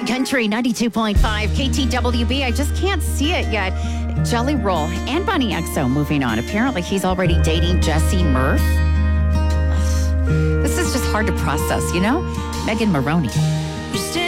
Country 92.5 KTWB. I just can't see it yet. Jelly Roll and Bunny XO moving on. Apparently, he's already dating Jessie Murph. This is just hard to process, you know? Megan Maroney.